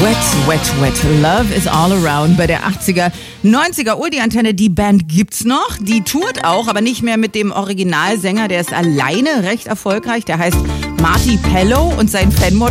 Wet. Love is all around bei der 80er, 90er Ulti-Antenne. Die Band gibt's noch, die tourt auch, aber nicht mehr mit dem Originalsänger. Der ist alleine recht erfolgreich. Der heißt Marty Pellow und sein Fanmotto